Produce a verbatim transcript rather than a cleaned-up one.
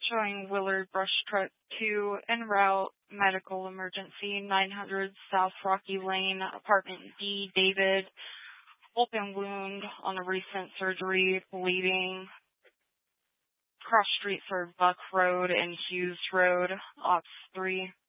showing Willard Brush Truck two en route, medical emergency, nine hundred South Rocky Lane, apartment D, David, open wound on a recent surgery, bleeding, cross street for Buck Road and Hughes Road, Ops three.